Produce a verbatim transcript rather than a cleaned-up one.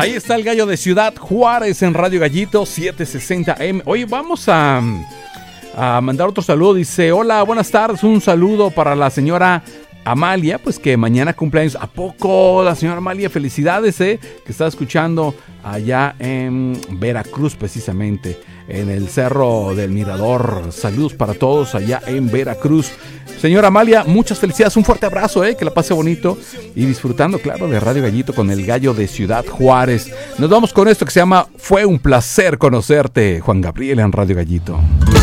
Ahí está el gallo de Ciudad Juárez en Radio Gallito siete sesenta eme. Oye, vamos a, a mandar otro saludo. Dice, hola, buenas tardes. Un saludo para la señora Amalia, pues que mañana cumpleaños. ¿A poco la señora Amalia? Felicidades, eh, que está escuchando allá en Veracruz, precisamente, en el Cerro del Mirador. Saludos para todos allá en Veracruz. Señora Amalia, muchas felicidades, un fuerte abrazo, eh, que la pase bonito y disfrutando, claro, de Radio Gallito con el gallo de Ciudad Juárez. Nos vamos con esto que se llama Fue un placer conocerte, Juan Gabriel en Radio Gallito.